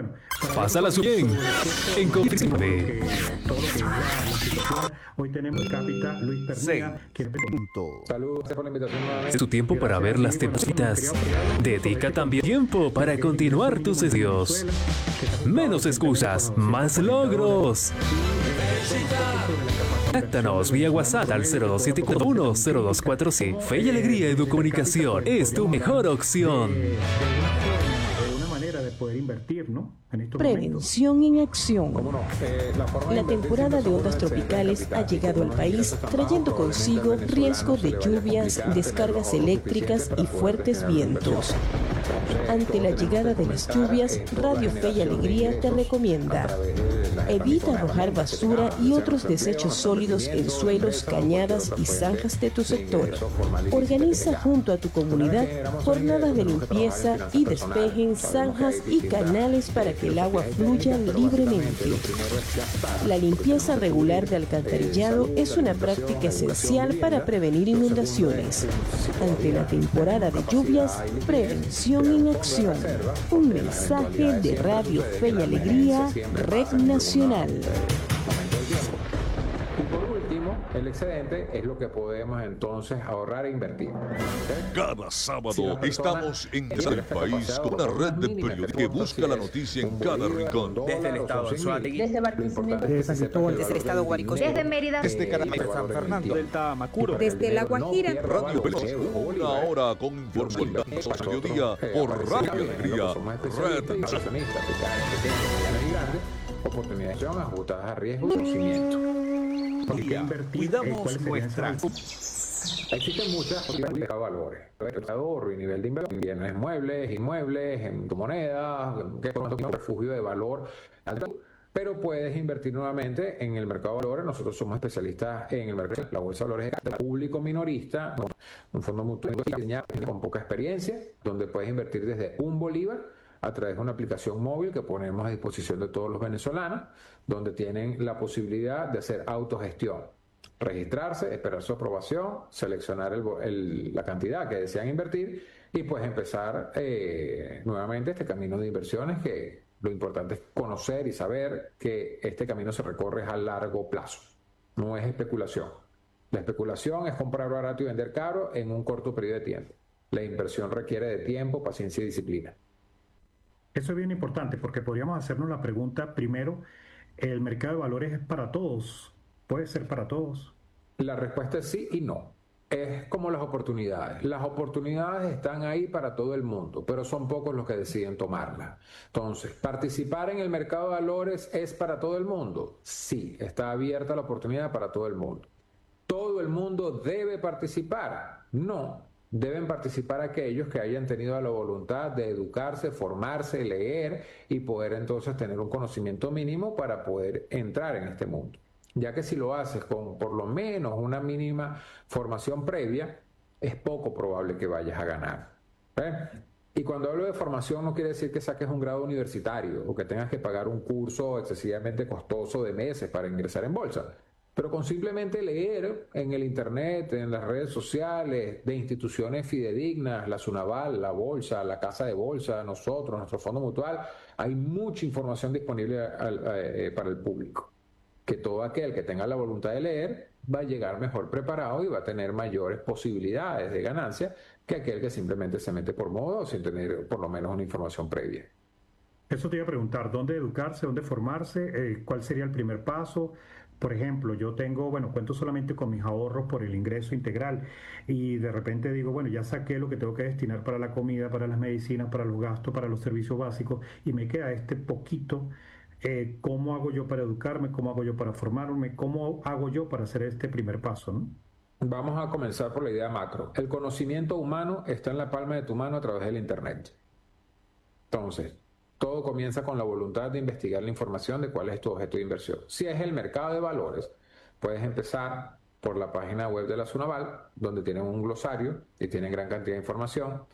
bueno, para Pásala bien en todo lo que Confirme. es la institución, hoy tenemos el cápita Luis Pernilla, que Saludos, gracias por la invitación Es nuevamente. tu tiempo para ver las temporadas. Dedíca también tiempo para continuar tus estudios. Menos excusas, más logros. Contáctanos vía WhatsApp al 02741024. Fe y Alegría Educomunicación es tu mejor opción. de una manera de poder invertir, ¿no? En estos momentos. Prevención en acción. ¿Cómo no? La forma de La invertir temporada de siempre ondas son tropicales ha excedentes llegado al país trayendo consigo riesgo de lluvias, descargas eléctricas y fuertes vientos. Ante la llegada de las lluvias, Radio Fe y Alegría te recomienda: evita arrojar basura y otros desechos sólidos en suelos, cañadas y zanjas de tu sector. Organiza junto a tu comunidad jornadas de limpieza y despejen zanjas y canales para que el agua fluya libremente. La limpieza regular de alcantarillado es una práctica esencial para prevenir inundaciones. Ante la temporada de lluvias, prevención en acción. Un mensaje de Radio Fe y Alegría, Red Nacional. Y por último, el excedente es lo que podemos entonces ahorrar e invertir. ¿Ok? Cada Si sábado la persona estamos en tiene el país capacidad con una ahorrar red de mínima periodistas que que busca la noticia en cada rincón. Desde el estado de Anzoátegui, Desde Barquisimeto, San Cristóbal, desde el estado Guárico, Desde Mérida. Desde Caracas, San Fernando, Delta Macuro. Desde La Guajira. Radio Feliz, una hora con información al mediodía por Radio Alegría, Red Nacional. Oportunidades son ajustadas a riesgo y conocimiento. ¿Por qué invertir? Cuidamos ¿Cuáles serían nuestra- Existen muchas oportunidades de valores. El ahorro y nivel de inversión en bienes muebles, inmuebles, en tu moneda, que es un refugio de valor alto. Pero puedes invertir nuevamente en el mercado de valores. Nosotros somos especialistas en el mercado de la bolsa de valores de público minorista, un fondo mutuo con poca experiencia, donde puedes invertir desde un bolívar a través de una aplicación móvil que ponemos a disposición de todos los venezolanos, donde tienen la posibilidad de hacer autogestión. Registrarse, esperar su aprobación, seleccionar la cantidad que desean invertir y pues empezar nuevamente este camino de inversiones, que lo importante es conocer y saber que este camino se recorre a largo plazo, no es especulación. La especulación es comprar barato y vender caro en un corto periodo de tiempo. La inversión requiere de tiempo, paciencia y disciplina. Eso es bien importante porque podríamos hacernos la pregunta primero, ¿el mercado de valores es para todos? ¿Puede ser para todos? La respuesta es sí y no. Es como las oportunidades. Las oportunidades están ahí para todo el mundo, pero son pocos los que deciden tomarlas. Entonces, ¿participar en el mercado de valores es para todo el mundo? Sí, está abierta la oportunidad para todo el mundo. ¿Todo el mundo debe participar? No. Deben participar aquellos que hayan tenido la voluntad de educarse, formarse, leer y poder entonces tener un conocimiento mínimo para poder entrar en este mundo. Ya que si lo haces con por lo menos una mínima formación previa, es poco probable que vayas a ganar. Y cuando hablo de formación no quiere decir que saques un grado universitario o que tengas que pagar un curso excesivamente costoso de meses para ingresar en bolsa. Pero con simplemente leer en el internet, en las redes sociales, de instituciones fidedignas, la Sunaval, la Bolsa, la Casa de Bolsa, nosotros, nuestro Fondo Mutual, hay mucha información disponible para el público. Que todo aquel que tenga la voluntad de leer va a llegar mejor preparado y va a tener mayores posibilidades de ganancia que aquel que simplemente se mete por moda sin tener por lo menos una información previa. Eso te iba a preguntar, ¿dónde educarse, dónde formarse? ¿Cuál sería el primer paso? Por ejemplo, yo tengo, cuento solamente con mis ahorros por el ingreso integral y de repente digo, ya saqué lo que tengo que destinar para la comida, para las medicinas, para los gastos, para los servicios básicos y me queda este poquito. ¿Cómo hago yo para educarme? ¿Cómo hago yo para formarme? ¿Cómo hago yo para hacer este primer paso, ¿no? Vamos a comenzar por la idea macro. El conocimiento humano está en la palma de tu mano a través del Internet. Entonces, todo comienza con la voluntad de investigar la información de cuál es tu objeto de inversión. Si es el mercado de valores, puedes empezar por la página web de la Sunaval, donde tienen un glosario y tienen gran cantidad de información.